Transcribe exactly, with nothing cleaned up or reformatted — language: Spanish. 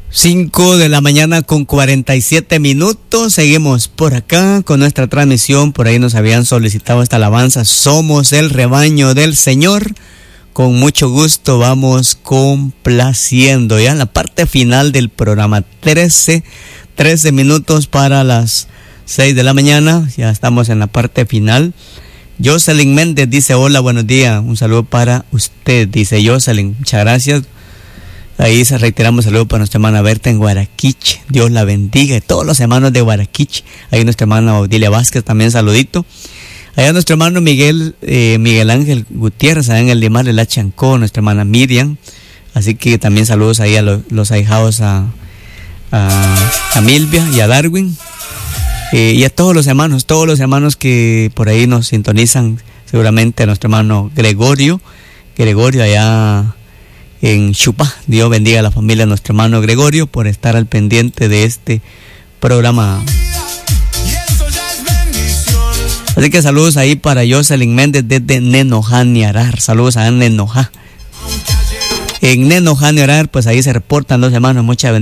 cinco de la mañana con cuarenta y siete minutos. Seguimos por acá con nuestra transmisión. Por ahí nos habían solicitado esta alabanza. Somos el rebaño del Señor. Con mucho gusto vamos complaciendo ya en la parte final del programa. trece, trece minutos para las seis de la mañana. Ya estamos en la parte final. Jocelyn Méndez dice: hola, buenos días. Un saludo para usted, dice Jocelyn. Muchas gracias. Ahí se reiteramos saludos para nuestra hermana Berta en Guaraquiche. Dios la bendiga. Y todos los hermanos de Guaraquiche. Ahí nuestra hermana Odilia Vázquez también saludito. Allá nuestro hermano Miguel, eh, Miguel Ángel Gutiérrez, allá en el Limar de la Chancó, nuestra hermana Miriam. Así que también saludos ahí a lo, los ahijados a, a, a Milvia y a Darwin. Eh, y a todos los hermanos, todos los hermanos que por ahí nos sintonizan, seguramente a nuestro hermano Gregorio, Gregorio allá en Chupá. Dios bendiga a la familia de nuestro hermano Gregorio por estar al pendiente de este programa. Así que saludos ahí para Jocelyn Méndez desde Nenojá, Niarar. Saludos a Nenojá. En Nenojá, Niarar, pues ahí se reportan los hermanos. Muchas bendiciones.